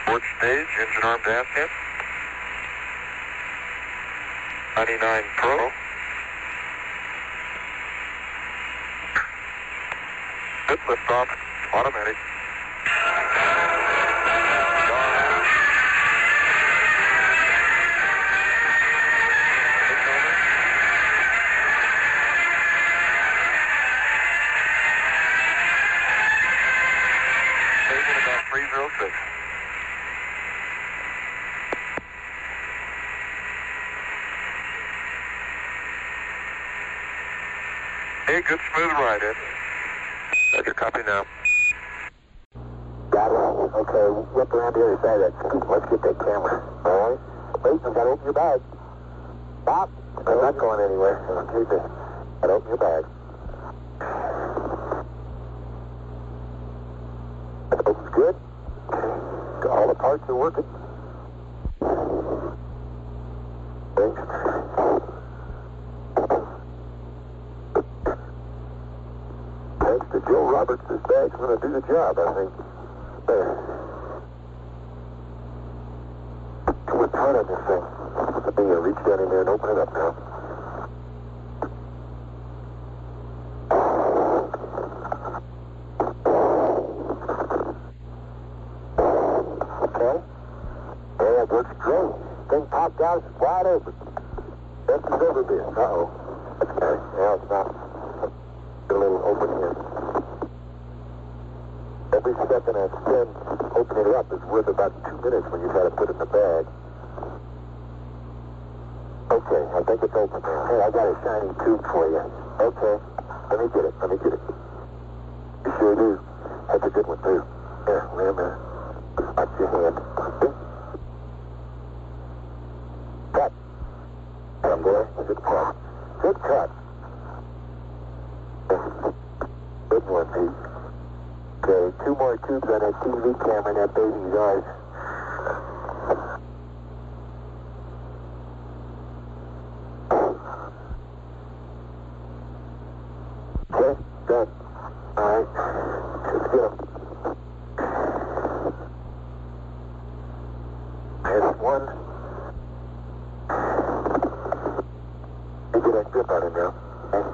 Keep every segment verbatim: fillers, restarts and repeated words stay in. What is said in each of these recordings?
Port stage, engine arm to aft. ninety-nine Pro. Good liftoff, automatic. Taking about three oh six. Hey, good smooth ride, Ed. Roger, copy now. Got it. Okay, whip around the other side of that scoop. Let's get that camera. All right? Wait, you gotta open your bag. Stop. I'm not going anywhere. Keep it. Gotta open your bag. Opens good. All the parts are working. Thanks. Thanks to Joe Roberts, this bag's going to do the job, I think. There. Too much tight on this thing. Let me uh, reach down in there and open it up now. Okay. Yeah, it works great. Thing popped out, it's wide open. Best it's ever been. Uh-oh. Okay. Yeah, it's not. A little open here. Every second I spend opening it up is worth about two minutes when you try to put it in the bag. Okay, I think it's open now. Hey, I got a shiny tube for you. Okay, let me get it, let me get it. You sure do. That's a good one, too. Here, wait a minute. Watch your hand. Cut. Come, boy. Good cut. Good cut. Good one, Pete. Okay, two more tubes on that T V camera and that baby's ours. Okay, done. All right, let's get them. There's one. You get that grip on it now. Okay.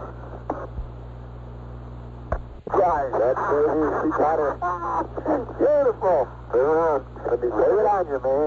That's baby. She got her. Beautiful. Turn around. Let me lay it on you, man.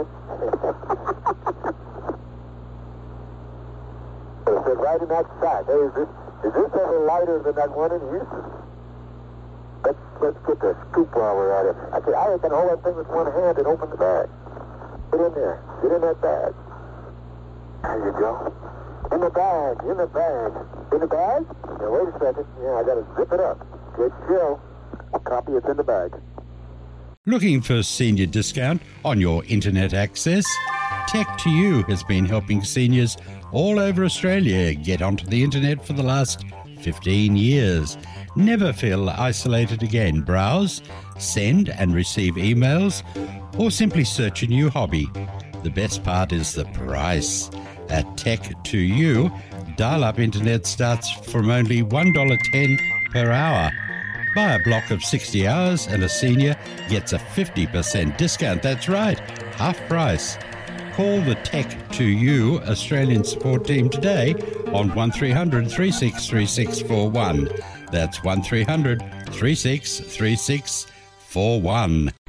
It said right in that sack. Hey, is this, is this ever lighter than that one in Houston? Let's, let's get the scoop while we're at it. I can, I can hold that thing with one hand and open the bag. Get in there. Get in that bag. There you go. In the bag. In the bag. In the bag? Now, wait a second. Yeah, I got to zip it up. Good show. Copy, it's in the bag. Looking for senior discount on your internet access? Tech to You has been helping seniors all over Australia get onto the internet for the last fifteen years. Never feel isolated again. Browse, send and receive emails, or simply search a new hobby. The best part is the price. At Tech to You, dial-up internet starts from only one dollar ten per hour. Buy a block of sixty hours and a senior gets a fifty percent discount. That's right, half price. Call the Tech to You Australian support team today on one three hundred, three six three six four one. That's one three hundred, three six three six four one.